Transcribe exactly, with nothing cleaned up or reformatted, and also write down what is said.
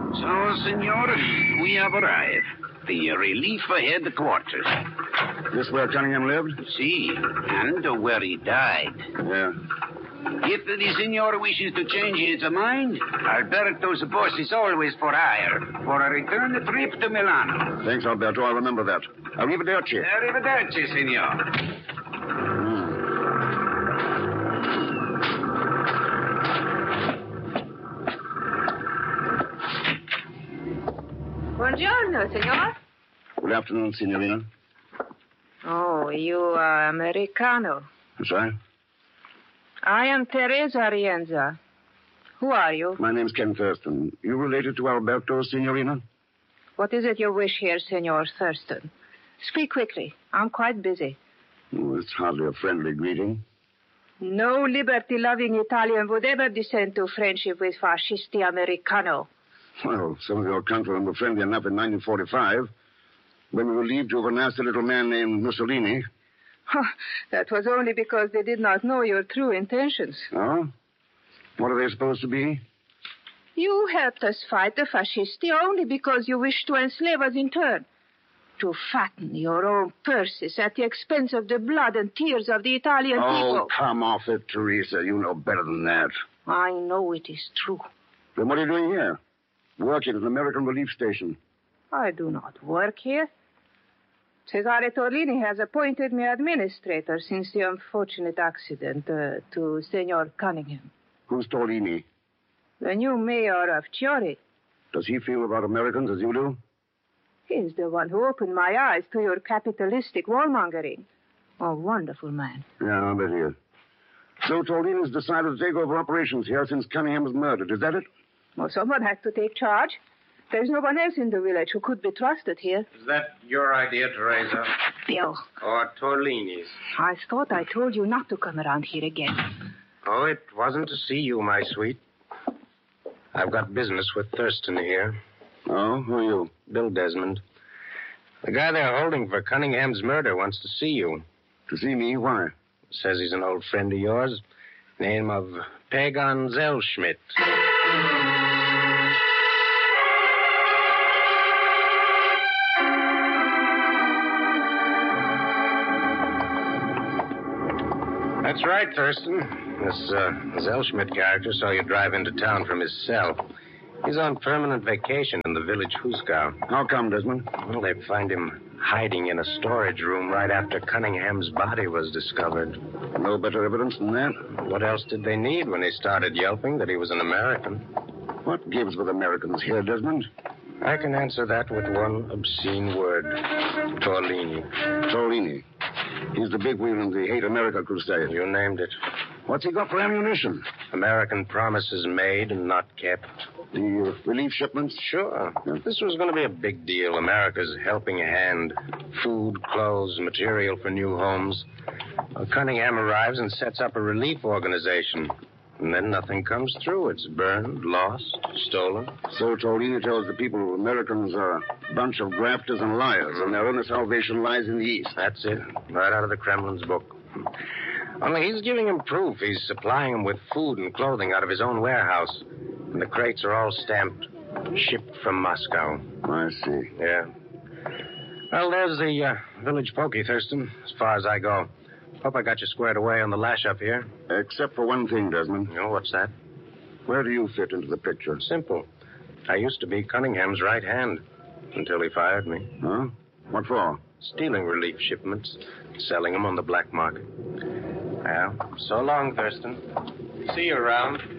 So, senor, we have arrived. The relief ahead the quarters. This where Cunningham lived? See, and uh, where he died. Yeah. If the senor wishes to change his mind, Alberto's boss is always for hire. For a return trip to Milano. Thanks, Alberto. I'll remember that. Arrivederci. Arrivederci, senor. Hmm. Buongiorno, signor. Good afternoon, signorina. Oh, you are Americano. That's right. I am Teresa Rienza. Who are you? My name's Ken Thurston. You related to Alberto, signorina? What is it you wish here, Senor Thurston? Speak quickly. I'm quite busy. Oh, it's hardly a friendly greeting. No liberty-loving Italian would ever descend to friendship with fascisti Americano. Well, some of your countrymen were friendly enough in nineteen forty-five when we relieved you of a nasty little man named Mussolini. That was only because they did not know your true intentions. Oh? What are they supposed to be? You helped us fight the fascisti only because you wished to enslave us in turn. To fatten your own purses at the expense of the blood and tears of the Italian oh, people. Oh, come off it, Teresa. You know better than that. I know it is true. Then what are you doing here? Working at an American relief station. I do not work here. Cesare Torlini has appointed me administrator since the unfortunate accident uh, to Senor Cunningham. Who's Torlini? The new mayor of Chiori. Does he feel about Americans as you do? He's the one who opened my eyes to your capitalistic warmongering. A wonderful man. Yeah, I bet he is. So Torlini's decided to take over operations here since Cunningham was murdered. Is that it? Well, someone had to take charge. There's no one else in the village who could be trusted here. Is that your idea, Teresa? Bill. Or Torlini's? I thought I told you not to come around here again. Oh, it wasn't to see you, my sweet. I've got business with Thurston here. Oh, who are you? Bill Desmond. The guy they're holding for Cunningham's murder wants to see you. To see me? Why? Says he's an old friend of yours. Name of Pagan Zellschmidt. That's right, Thurston. This uh, Zellschmidt character saw you drive into town from his cell. He's on permanent vacation in the village Huskow. How come, Desmond? Well, they find him hiding in a storage room right after Cunningham's body was discovered. No better evidence than that? What else did they need when they started yelping that he was an American? What gives with Americans here, Desmond? I can answer that with one obscene word. Torlini. Torlini. He's the big wheel in the Hate America crusade. You named it. What's he got for ammunition? American promises made and not kept. The uh, relief shipments? Sure. Yeah. This was going to be a big deal. America's helping hand. Food, clothes, material for new homes. Well, Cunningham arrives and sets up a relief organization. And then nothing comes through. It's burned, lost, stolen. So Torlini tells the people Americans are a bunch of grafters and liars, and their only salvation lies in the East. That's it. Right out of the Kremlin's book. Only he's giving him proof. He's supplying them with food and clothing out of his own warehouse. And the crates are all stamped, shipped from Moscow. I see. Yeah. Well, there's the uh, village pokey, Thurston, as far as I go. Hope I got you squared away on the lash up here. Except for one thing, Desmond. Oh, what's that? Where do you fit into the picture? Simple. I used to be Cunningham's right hand until he fired me. Huh? What for? Stealing relief shipments, selling them on the black market. Well, so long, Thurston. See you around.